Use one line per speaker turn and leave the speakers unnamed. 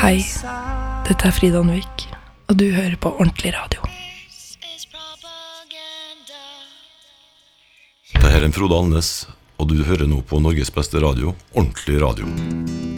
Hei, dette er Frida Anvik, og du hører på Ordentlig Radio.
Det her er Frode Alnes, og du hører nå på Norges beste radio, Ordentlig Radio.